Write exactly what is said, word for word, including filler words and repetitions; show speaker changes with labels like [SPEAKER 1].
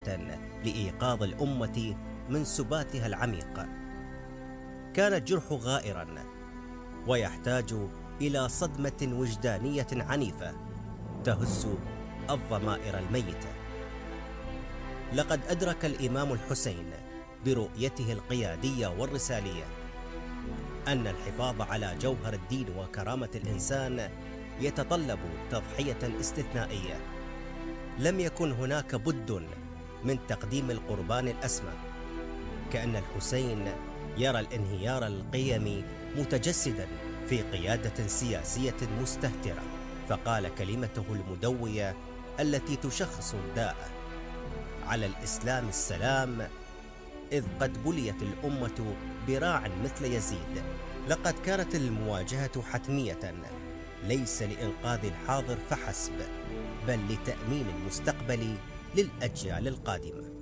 [SPEAKER 1] لإيقاظ الأمة من سباتها العميق. كان الجرح غائرا ويحتاج إلى صدمة وجدانية عنيفة تهز الضمائر الميتة. لقد أدرك الإمام الحسين برؤيته القيادية والرسالية أن الحفاظ على جوهر الدين وكرامة الإنسان يتطلب تضحية استثنائية. لم يكن هناك بد من تقديم القربان الأسمى، كأن الحسين يرى الانهيار القيمي متجسدا في قيادة سياسية مستهترة، فقال كلمته المدوية التي تشخص الداء: على الإسلام السلام، إذ قد بليت الأمة براع مثل يزيد. لقد كانت المواجهة حتمية، ليس لإنقاذ الحاضر فحسب، بل لتأمين المستقبل للأجيال القادمة.